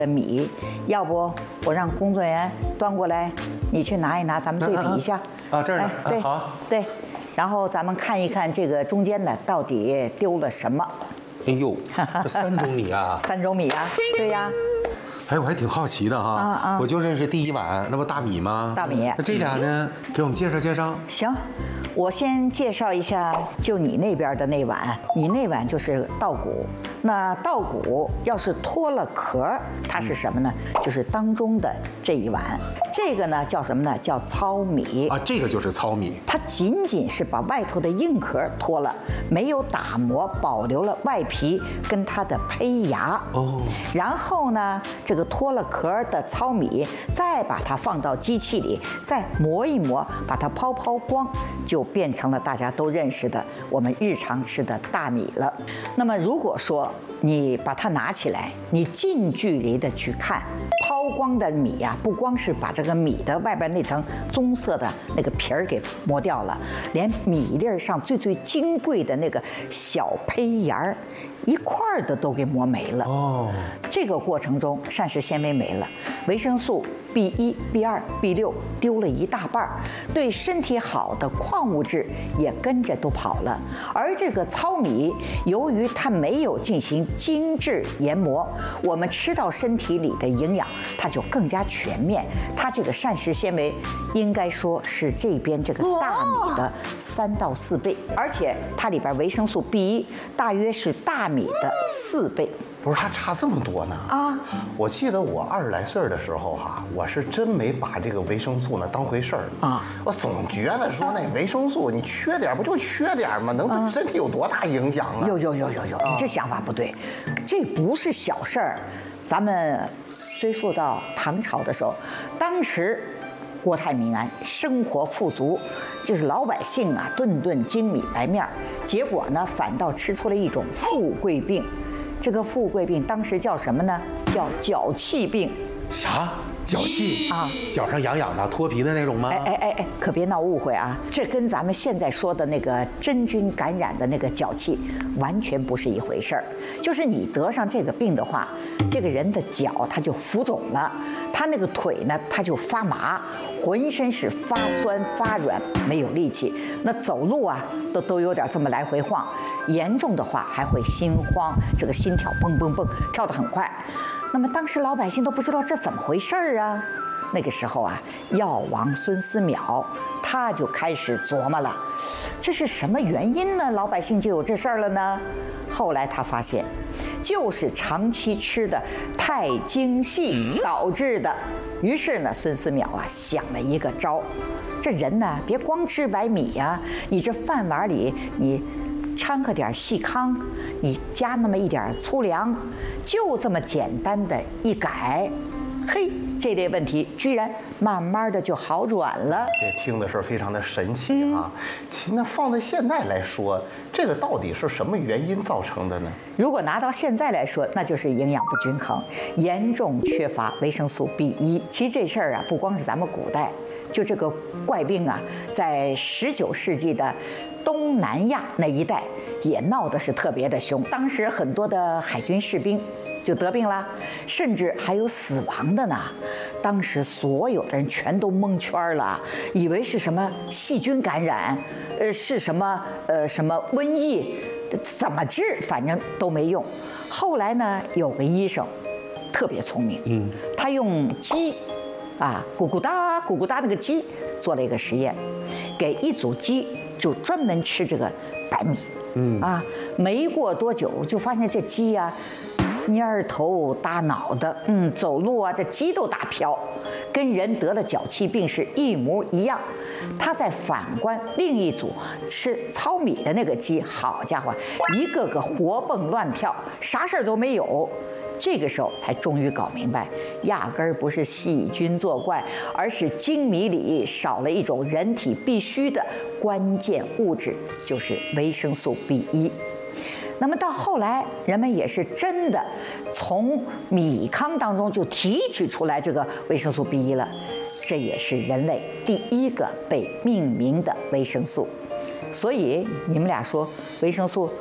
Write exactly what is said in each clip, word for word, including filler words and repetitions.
的米，要不我让工作人员端过来，你去拿一拿，咱们对比一下。 啊，啊这儿呢？ 哎，对， 啊、好， 对，然后咱们看一看这个中间呢到底丢了什么。 哎呦，这三种米啊！ 三种米啊，对呀。 哎，我还挺好奇的哈， 啊啊我就认识第一碗，那不大米吗？ 大米。 那这俩呢？给我们介绍介绍。 行。我先介绍一下，就你那边的那碗，你那碗就是稻谷。那稻谷要是脱了壳，它是什么呢？就是当中的这一碗，这个呢叫什么呢？叫糙米啊，这个就是糙米。 它仅仅是把外头的硬壳脱了，没有打磨，保留了外皮跟它的胚芽。哦。然后呢，这个脱了壳的糙米，再把它放到机器里，再磨一磨，把它抛抛光，就变成了大家都认识的我们日常吃的大米了。那么如果说你把它拿起来，你近距离的去看，抛光的米呀、啊，不光是把这个米的外边那层棕色的那个皮儿给磨掉了，连米粒上最最金贵的那个小胚芽儿一块儿的都给磨没了。哦，这个过程中膳食纤维没了，维生素 B 一、B 二、B 六丢了一大半儿，对身体好的矿物质也跟着都跑了。而这个糙米，由于它没有进行精致研磨，我们吃到身体里的营养它就更加全面。它这个膳食纤维应该说是这边这个大米的三到四倍，而且它里边维生素 B 一大约是大米的四倍。 不是，它差这么多呢啊！我记得我二十来岁的时候哈，我是真没把这个维生素呢当回事儿啊。我总觉得说那维生素你缺点不就缺点吗？能对身体有多大影响啊？ 有有有有有，你这想法不对，这不是小事儿。咱们追溯到唐朝的时候，当时国泰民安，生活富足，就是老百姓啊顿顿精米白面，结果呢反倒吃出了一种富贵病。这个富贵病当时叫什么呢？叫脚气病。 啥？脚气啊？脚上痒痒的、脱皮的那种吗？ 哎哎哎哎，可别闹误会啊！这跟咱们现在说的那个真菌感染的那个脚气完全不是一回事儿。就是你得上这个病的话，这个人的脚他就浮肿了，他那个腿呢他就发麻，浑身是发酸发软，没有力气。那走路啊都都有点这么来回晃，严重的话还会心慌，这个心跳蹦蹦蹦跳得很快。那么当时老百姓都不知道这怎么回事儿啊。那个时候啊，药王孙思邈他就开始琢磨了，这是什么原因呢？老百姓就有这事儿了呢？后来他发现，就是长期吃的太精细导致的。于是呢，孙思邈啊想了一个招，这人呢别光吃白米呀、啊，你这饭碗里你掺和点细糠，你加那么一点粗粮，就这么简单的一改，嘿，这类问题居然慢慢的就好转了。 这听的是非常的神奇啊！其那放在现在来说，这个到底是什么原因造成的呢？ 如果拿到现在来说，那就是营养不均衡，严重缺乏维生素 B 一。其实这事儿啊，不光是咱们古代，就这个怪病啊，在十九世纪的东南亚那一带也闹得是特别的凶。当时很多的海军士兵就得病了，甚至还有死亡的呢。当时所有的人全都蒙圈了，以为是什么细菌感染，呃，是什么呃什么瘟疫，怎么治反正都没用。后来呢，有个医生特别聪明，嗯，他用鸡啊咕咕哒咕咕哒那个鸡做了一个实验，给一组鸡就专门吃这个白米，嗯啊，没过多久就发现这鸡呀、啊。蔫头大脑的，嗯，走路啊，这鸡都打飘，跟人得了脚气病是一模一样。他再反观另一组吃糙米的那个鸡，好家伙，一个个活蹦乱跳，啥事儿都没有。这个时候才终于搞明白，压根儿不是细菌作怪，而是精米里少了一种人体必须的关键物质，就是维生素 B 一。那么到后来，人们也是真的从米糠当中就提取出来这个维生素 B 一了，这也是人类第一个被命名的维生素。所以你们俩说维生素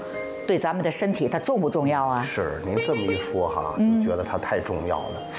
对咱们的身体它重不重要啊？ 是，您这么一说哈，就觉得它太重要了。